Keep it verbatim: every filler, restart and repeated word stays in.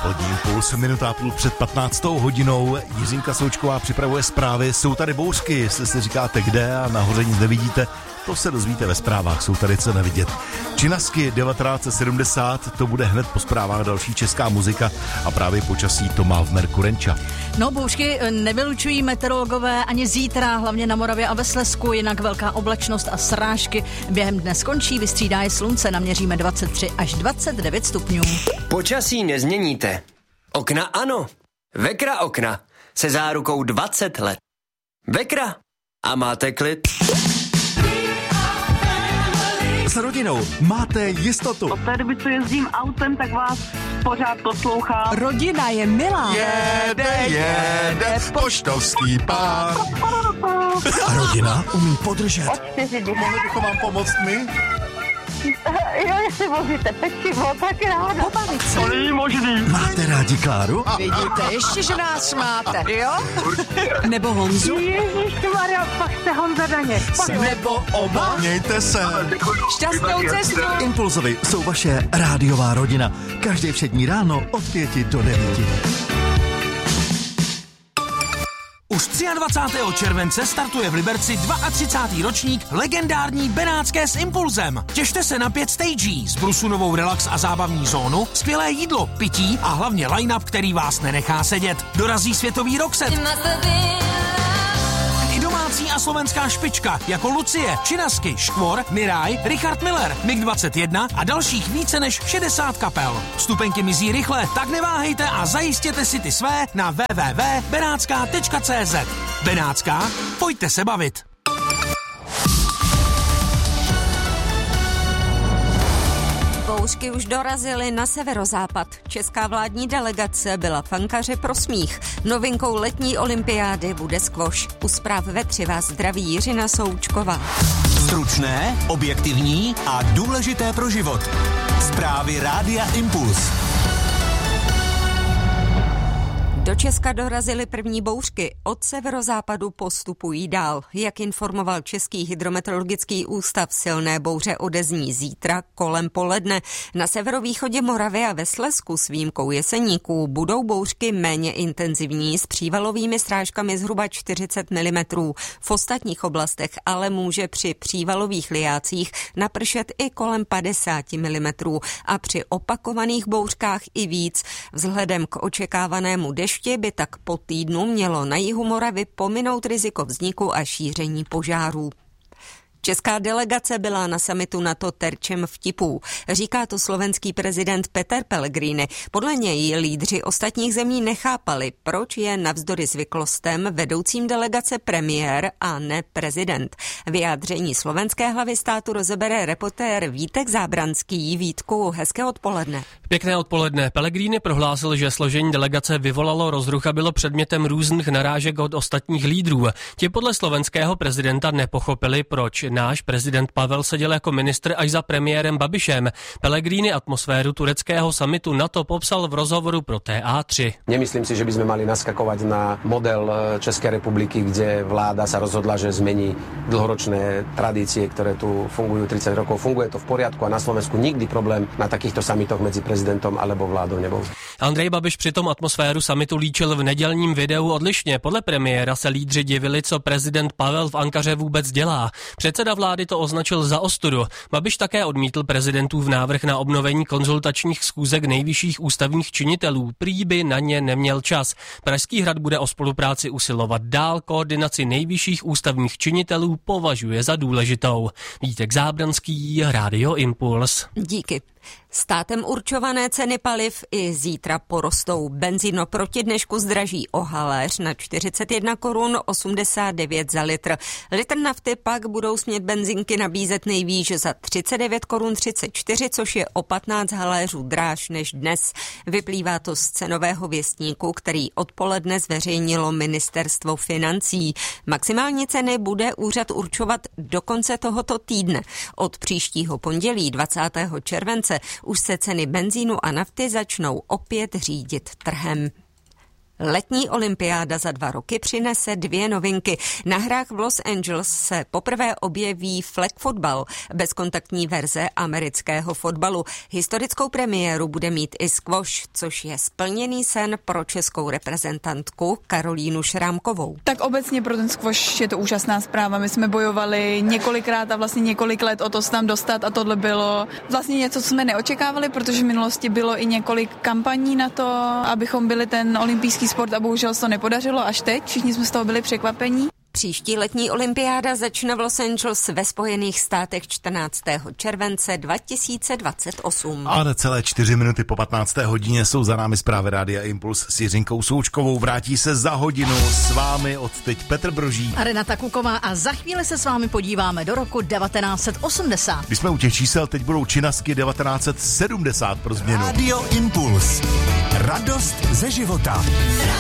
Odpolední impuls, minuta a půl před patnáctou hodinou. Jiřinka Součková připravuje zprávy. Jsou tady bouřky, jestli si říkáte kde a nahoře nic nevidíte, to se dozvíte ve zprávách, jsou tady co nevidět. Činasky devatenáct set sedmdesát, to bude hned po zprávách další česká muzika a právě počasí to má v Merkurenča. No, bouřky nevylučují meteorologové ani zítra, hlavně na Moravě a ve Slezsku, jinak velká oblačnost a srážky během dne skončí, vystřídá je slunce, naměříme dvacet tři až dvacet devět stupňů. Počasí nezměníte. Okna ano. Vekra okna se zárukou dvacet let. Vekra a máte klid. S rodinou máte jistotu. Od té doby, co jezdím autem, tak vás pořád poslouchám. Rodina je milá. Jede, jede, poštovský pár. A rodina umí podržet. Od čtyři dny. Mohli bychom vám pomoct my? Jo, jestli vozíte pečivo, tak ráda. Pobavit se. To není možný. Máte rádi Kláru? Vidíte, ještě, že nás máte, jo? Nebo Honzu? Ježišmarja, pak jste Honza Daněk. Nebo oba? Mějte se. Šťastnou cestu. Impulzovi jsou vaše rádiová rodina. Každé všední ráno od pěti do devíti. Už dvacátého třetího července startuje v Liberci třicátý druhý ročník legendární Benátské s Impulzem. Těšte se na pět stagí s brusunovou relax a zábavní zónu, skvělé jídlo, pití a hlavně line-up, který vás nenechá sedět. Dorazí světový rockset. I domácí a slovenská špička jako Lucie, Činasky, Škvor, Miraj, Richard Miller, mig dvacet jedna a dalších více než šedesát kapel. Vstupenky mizí rychle, tak neváhejte a zajistěte si ty své na w w w tečka benátská tečka cé zet. Benátská, pojďte se bavit. Bouřky už dorazily na severozápad. Česká vládní delegace byla v Ankaře pro smích. Novinkou letní olympiády bude squash. U zpráv ve tři vás zdraví Jiřina Součková. Stručné, objektivní a důležité pro život. Zprávy Rádia Impuls. Do Česka dorazily první bouřky, od severozápadu postupují dál. Jak informoval Český hydrometeorologický ústav, silné bouře odezní zítra kolem poledne. Na severovýchodě Moravy a ve Slezsku s výjimkou Jeseníků budou bouřky méně intenzivní s přívalovými srážkami zhruba čtyřicet milimetrů. V ostatních oblastech ale může při přívalových lijácích napršet i kolem padesát milimetrů a při opakovaných bouřkách i víc. Vzhledem k očekávanému dešti by tak po týdnu mělo na jihu Moravy pominout riziko vzniku a šíření požárů. Česká delegace byla na summitu NATO terčem vtipů. Říká to slovenský prezident Peter Pellegrini. Podle něj lídři ostatních zemí nechápali, proč je navzdory zvyklostem vedoucím delegace premiér a ne prezident. Vyjádření slovenské hlavy státu rozebere reportér Vítek Zábranský. Vítku, hezké odpoledne. Pěkné odpoledne. Pellegrini prohlásil, že složení delegace vyvolalo rozruch a bylo předmětem různých narážek od ostatních lídrů. Ti podle slovenského prezidenta nepochopili, proč náš prezident Pavel seděl jako ministr až za premiérem Babišem. Pellegrini atmosféru tureckého summitu NATO popsal v rozhovoru pro T A tři. Nemyslím si, že by sme mali naskakovať na model Českej republiky, kde vláda sa rozhodla, že zmení dlhoročné tradície, ktoré tu fungujú tridsať rokov. Funguje to v poriadku a na Slovensku nikdy problém na takýchto summitoch medzi prezidentom alebo vládou nebol. Andrej Babiš přitom atmosféru summitu líčil v nedělním videu odlišně. Podle premiéra se lídři divili, co prezident Pavel v Ankaře vůbec dělá. Předseda vlády to označil za ostudu. Babiš také odmítl prezidentův návrh na obnovení konzultačních schůzek nejvyšších ústavních činitelů. Prý by na ně neměl čas. Pražský hrad bude o spolupráci usilovat dál, koordinaci nejvyšších ústavních činitelů považuje za důležitou. Vítek Zábranský, Rádio Impuls. Díky. Státem určované ceny paliv i zítra porostou. Benzín oproti dnešku zdraží o haléř na čtyřicet jedna korun osmdesát devět za litr. Litr nafty pak budou smět benzinky nabízet nejvýš za třicet devět korun třicet čtyři, což je o patnáct haléřů dráž než dnes. Vyplývá to z cenového věstníku, který odpoledne zveřejnilo ministerstvo financí. Maximální ceny bude úřad určovat do konce tohoto týdne. Od příštího pondělí dvacátého července už se ceny benzínu a nafty začnou opět řídit trhem. Letní olympiáda za dva roky přinese dvě novinky. Na hrách v Los Angeles se poprvé objeví flag fotbal, bezkontaktní verze amerického fotbalu. Historickou premiéru bude mít i squash, což je splněný sen pro českou reprezentantku Karolínu Šrámkovou. Tak obecně pro ten squash je to úžasná zpráva. My jsme bojovali několikrát a vlastně několik let o to se tam dostat a tohle bylo vlastně něco, co jsme neočekávali, protože v minulosti bylo i několik kampaní na to, abychom byli ten olympijský sport a bohužel se to nepodařilo až teď. Všichni jsme z toho byli překvapení. Příští letní olympiáda začne v Los Angeles ve Spojených státech čtrnáctého července dva tisíce dvacet osm. A necelé čtyři minuty po patnácté hodině jsou za námi zprávy Rádia Impuls s Jiřinkou Součkovou. Vrátí se za hodinu s vámi od teď Petr Broží a Renata Kuková a za chvíli se s vámi podíváme do roku devatenáct set osmdesát. Když jsme u těch čísel, teď budou činasky devatenáct set sedmdesát pro změnu. Radio Impuls. Radost ze života.